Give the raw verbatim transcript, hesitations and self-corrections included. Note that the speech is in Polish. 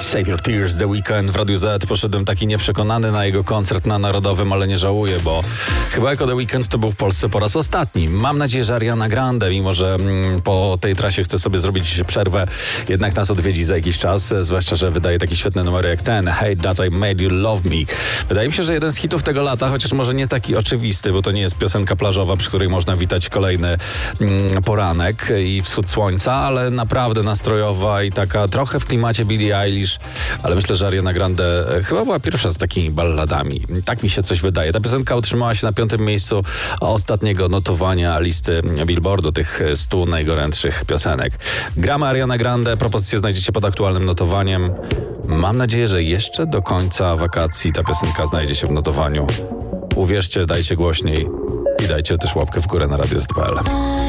Save Your Tears, The Weeknd w Radiu Z. Poszedłem taki nieprzekonany na jego koncert na Narodowym, ale nie żałuję, bo chyba jako The Weeknd to był w Polsce po raz ostatni. Mam nadzieję, że Ariana Grande, mimo że mm, po tej trasie chce sobie zrobić przerwę, jednak nas odwiedzi za jakiś czas, zwłaszcza, że wydaje takie świetne numery jak ten Hate That I Made You Love Me. Wydaje mi się, że jeden z hitów tego lata, chociaż może nie taki oczywisty, bo to nie jest piosenka plażowa, przy której można witać kolejny mm, poranek i wschód słońca, ale naprawdę nastrojowa i taka trochę w klimacie Billie Eilish, ale myślę, że Ariana Grande chyba była pierwsza z takimi balladami. Tak mi się coś wydaje. Ta piosenka utrzymała się na piątym miejscu ostatniego notowania listy Billboardu, tych stu najgorętszych piosenek. Gramy Ariana Grande, propozycje znajdziecie pod aktualnym notowaniem. Mam nadzieję, że jeszcze do końca wakacji ta piosenka znajdzie się w notowaniu. Uwierzcie, dajcie głośniej i dajcie też łapkę w górę na radio zet kropka pe el.